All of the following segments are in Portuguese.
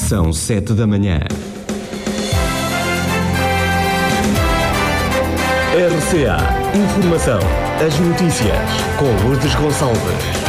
São 7 da manhã. RCA Informação. As notícias com Lourdes Gonçalves.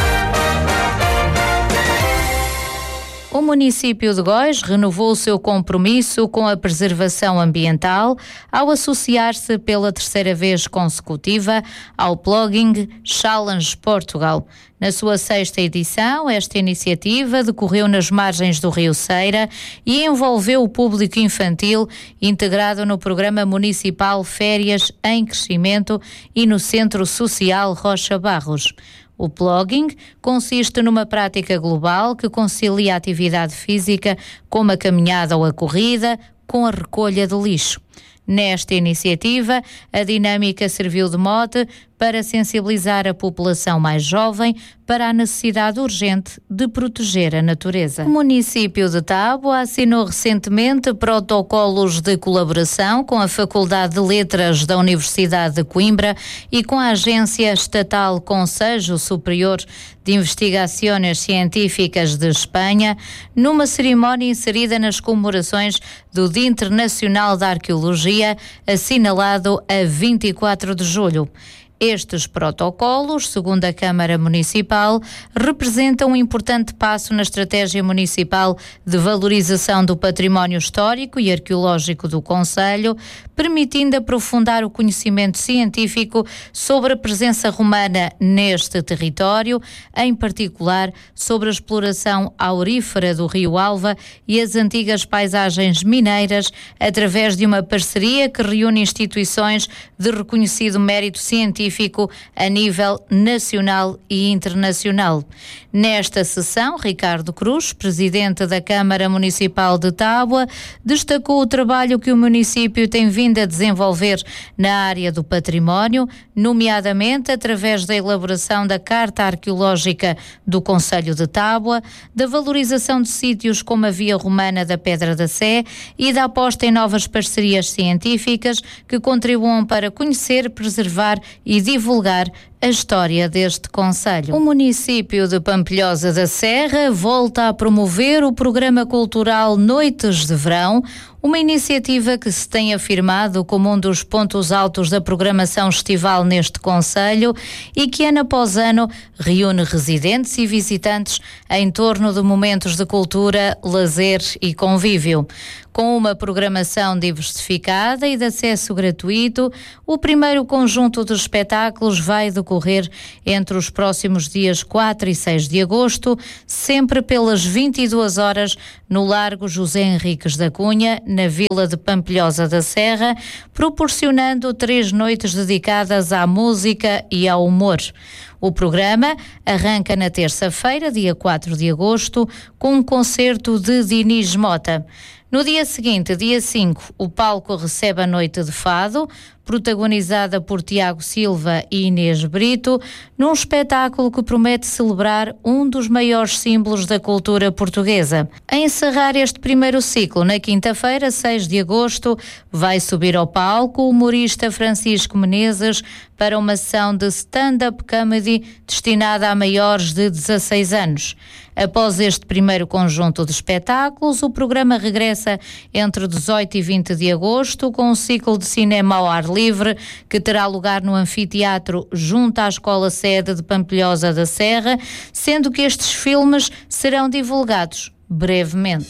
O município de Góis renovou o seu compromisso com a preservação ambiental ao associar-se pela terceira vez consecutiva ao Plugging Challenge Portugal. Na sua 6ª edição, esta iniciativa decorreu nas margens do Rio Ceira e envolveu o público infantil integrado no programa municipal Férias em Crescimento e no Centro Social Rocha Barros. O plugging consiste numa prática global que concilia a atividade física como a caminhada ou a corrida com a recolha de lixo. Nesta iniciativa, a dinâmica serviu de mote para sensibilizar a população mais jovem para a necessidade urgente de proteger a natureza. O município de Tábua assinou recentemente protocolos de colaboração com a Faculdade de Letras da Universidade de Coimbra e com a Agência Estatal Conselho Superior de Investigações Científicas de Espanha, numa cerimónia inserida nas comemorações do Dia Internacional da Arqueologia, assinalado a 24 de julho. Estes protocolos, segundo a Câmara Municipal, representam um importante passo na estratégia municipal de valorização do património histórico e arqueológico do concelho, permitindo aprofundar o conhecimento científico sobre a presença romana neste território, em particular sobre a exploração aurífera do Rio Alva e as antigas paisagens mineiras, através de uma parceria que reúne instituições de reconhecido mérito científico a nível nacional e internacional. Nesta sessão, Ricardo Cruz, presidente da Câmara Municipal de Tábua, destacou o trabalho que o município tem vindo a desenvolver na área do património, nomeadamente através da elaboração da Carta Arqueológica do Concelho de Tábua, da valorização de sítios como a Via Romana da Pedra da Sé e da aposta em novas parcerias científicas que contribuam para conhecer, preservar e divulgar a história deste concelho. O município de Pampilhosa da Serra volta a promover o programa cultural Noites de Verão, uma iniciativa que se tem afirmado como um dos pontos altos da programação estival neste concelho e que ano após ano reúne residentes e visitantes em torno de momentos de cultura, lazer e convívio. Com uma programação diversificada e de acesso gratuito, o primeiro conjunto de espetáculos vai decorrer entre os próximos dias 4 e 6 de agosto, sempre pelas 22 horas no Largo José Henriques da Cunha, na Vila de Pampilhosa da Serra, proporcionando 3 noites dedicadas à música e ao humor. O programa arranca na terça-feira, dia 4 de agosto, com um concerto de Dinis Mota. No dia seguinte, dia 5, o palco recebe a Noite de Fado, protagonizada por Tiago Silva e Inês Brito, num espetáculo que promete celebrar um dos maiores símbolos da cultura portuguesa. A encerrar este primeiro ciclo, na quinta-feira, 6 de agosto, vai subir ao palco o humorista Francisco Menezes para uma sessão de stand-up comedy destinada a maiores de 16 anos. Após este primeiro conjunto de espetáculos, o programa regressa entre 18 e 20 de agosto com um ciclo de cinema ao ar livre que terá lugar no anfiteatro junto à Escola Sede de Pampilhosa da Serra, sendo que estes filmes serão divulgados brevemente.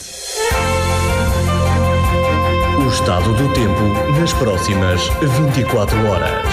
O estado do tempo nas próximas 24 horas.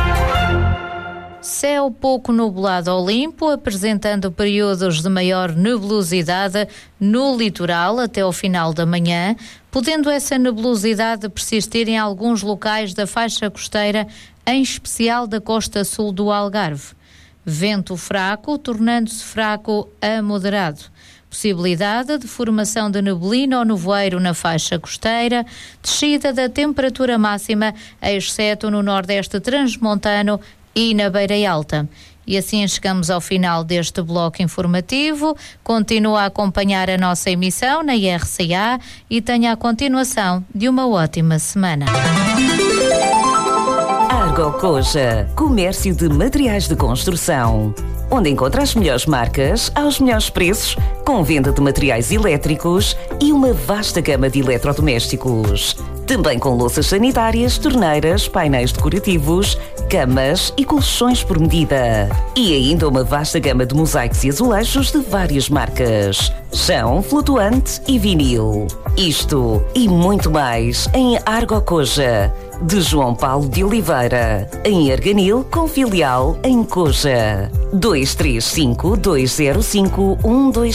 Céu pouco nublado ao limpo, apresentando períodos de maior nebulosidade no litoral até ao final da manhã, podendo essa nebulosidade persistir em alguns locais da faixa costeira, em especial da costa sul do Algarve. Vento fraco, tornando-se fraco a moderado. Possibilidade de formação de neblina ou nevoeiro na faixa costeira, descida da temperatura máxima, exceto no nordeste transmontano e na Beira Alta. E assim chegamos ao final deste bloco informativo. Continua a acompanhar a nossa emissão na RCA e tenha a continuação de uma ótima semana. Argocoja, comércio de materiais de construção, onde encontra as melhores marcas aos melhores preços, com venda de materiais elétricos e uma vasta gama de eletrodomésticos. Também com louças sanitárias, torneiras, painéis decorativos, camas e colchões por medida. E ainda uma vasta gama de mosaicos e azulejos de várias marcas. Chão, flutuante e vinil. Isto e muito mais em Argocoja, de João Paulo de Oliveira, em Arganil, com filial em Coja. 235 205 123